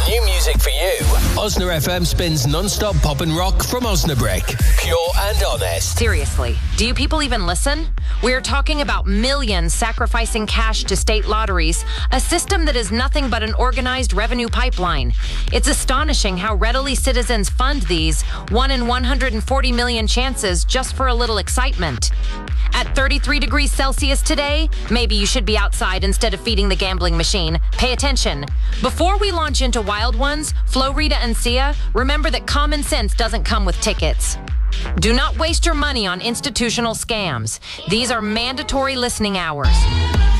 New music for you. Osna FM spins non-stop pop and rock from Osnabrick. Pure and honest. Seriously, do you people even listen? We're talking about millions sacrificing cash to state lotteries, a system that is nothing but an organized revenue pipeline. It's astonishing how readily citizens fund these 1 in 140 million chances just for a little excitement. At 33 degrees Celsius today, maybe you should be outside instead of feeding the gambling machine. Pay attention. Before we launch into wild ones, Flo Rida and Sia, remember that common sense doesn't come with tickets. Do not waste your money on institutional scams. These are mandatory listening hours.